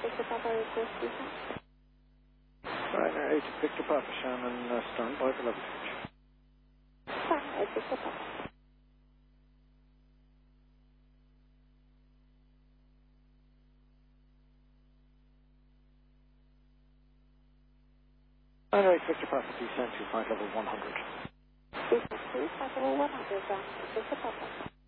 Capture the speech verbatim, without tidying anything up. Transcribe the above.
Victor Papa request descent. Ryanair eight, Victor Papa, Shannon, uh, standby for level switch. Ryanair eight, Victor Papa. Ryanair eight, Victor Papa, descent to flight level one hundred. Descent to flight level one hundred, Ryanair eight, Victor Papa.